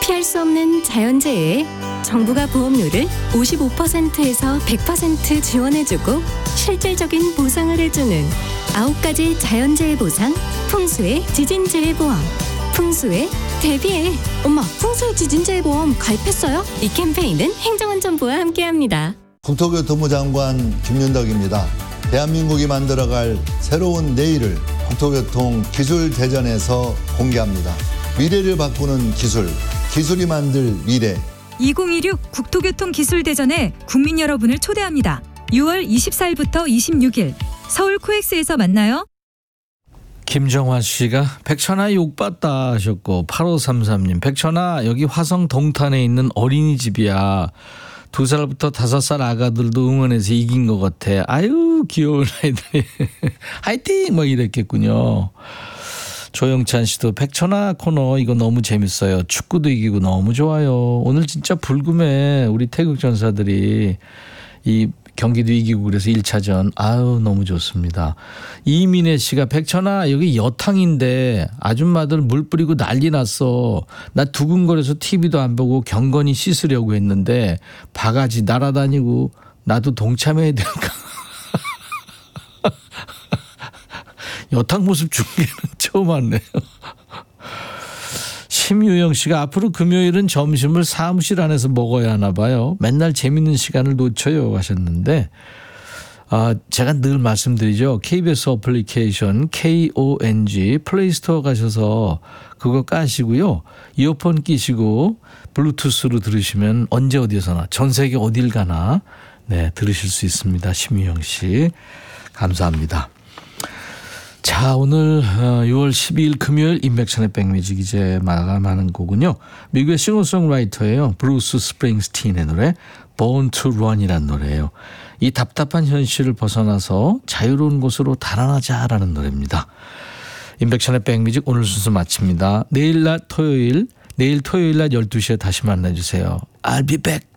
피할 수 없는 자연재해에 정부가 보험료를 55%에서 100% 지원해주고 실질적인 보상을 해주는 9가지 자연재해 보상 풍수의 지진재해보험. 풍수의 대비해. 엄마, 풍수의 지진재해보험 가입했어요? 이 캠페인은 행정안전부와 함께합니다. 국토교통부 장관 김윤덕입니다. 대한민국이 만들어갈 새로운 내일을 국토교통기술대전에서 공개합니다. 미래를 바꾸는 기술, 기술이 만들 미래. 2026 국토교통기술대전에 국민 여러분을 초대합니다. 6월 24일부터 26일 서울 코엑스에서 만나요. 김정화 씨가 백천아 욕봤다 하셨고, 8533님 백천아 여기 화성 동탄에 있는 어린이집이야. 2살부터 5살 아가들도 응원해서 이긴 것 같아. 아유 귀여운 아이들이 화이팅 뭐 이랬겠군요. 조영찬 씨도 백천아 코너 이거 너무 재밌어요. 축구도 이기고 너무 좋아요. 오늘 진짜 불금에 우리 태극 전사들이 이 경기도 이기고 그래서 1차전 아유 너무 좋습니다. 이민혜 씨가 백천아 여기 여탕인데 아줌마들 물 뿌리고 난리 났어. 나 두근거려서 TV도 안 보고 경건히 씻으려고 했는데 바가지 날아다니고 나도 동참해야 될까. 여탕 모습 중계는 처음 왔네요. 심유영 씨가 앞으로 금요일은 점심을 사무실 안에서 먹어야 하나 봐요. 맨날 재밌는 시간을 놓쳐요 하셨는데, 제가 늘 말씀드리죠. KBS 어플리케이션 KONG 플레이스토어 가셔서 그거 까시고요. 이어폰 끼시고 블루투스로 들으시면 언제 어디서나 전 세계 어딜 가나 네 들으실 수 있습니다. 심유영 씨 감사합니다. 자, 오늘 6월 12일 금요일 임백천의 백뮤직 이제 마감하는 곡은요. 미국의 싱어송라이터예요. 브루스 스프링스틴의 노래 Born to Run이라는 노래예요. 이 답답한 현실을 벗어나서 자유로운 곳으로 달아나자라는 노래입니다. 임백천의 백뮤직 오늘 순서 마칩니다. 내일 토요일 낮 12시에 다시 만나주세요. I'll be back.